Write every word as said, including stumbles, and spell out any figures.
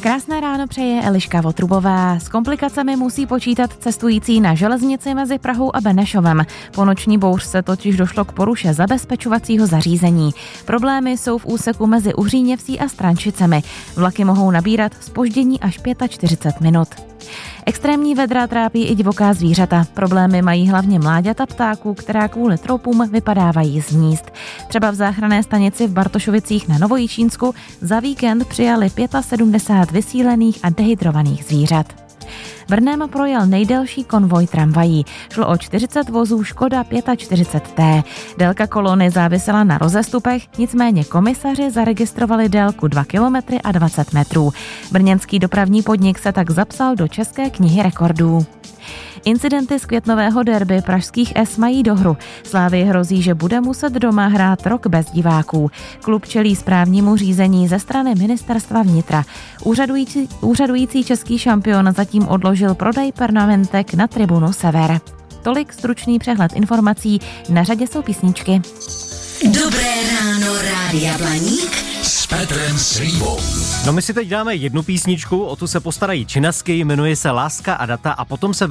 Krásné ráno přeje Eliška Votrubová. S komplikacemi musí počítat cestující na železnici mezi Prahou a Benešovem. Po noční bouřce totiž došlo k poruše zabezpečovacího zařízení. Problémy jsou v úseku mezi Uhříněvsí a Strančicemi. Vlaky mohou nabírat zpoždění až čtyřicet pět minut. Extrémní vedra trápí i divoká zvířata. Problémy mají hlavně mláďata ptáků, která kvůli tropům vypadávají z hnízd. Třeba v záchranné stanici v Bartošovicích na Novojičínsku za víkend přijali sedmdesát pět vysílených a dehydrovaných zvířat. Brnem projel nejdelší konvoj tramvají. Šlo o čtyřicet vozů Škoda čtyřicet pět T. Délka kolony závisela na rozestupech, nicméně komisaři zaregistrovali délku dva kilometry a dvacet metrů. Brněnský dopravní podnik se tak zapsal do České knihy rekordů. Incidenty z květnového derby pražských S mají dohru. Slávii hrozí, že bude muset doma hrát rok bez diváků. Klub čelí správnímu řízení ze strany ministerstva vnitra. Úřadující, úřadující český šampion zatím odložil prodej permanentek na tribunu Sever. Tolik stručný přehled informací, na řadě jsou písničky. Dobré ráno, Rádia Blaník s Petrem Slívou. No my si teď dáme jednu písničku, o tu se postarají činasky, jmenuje se Láska a data a potom se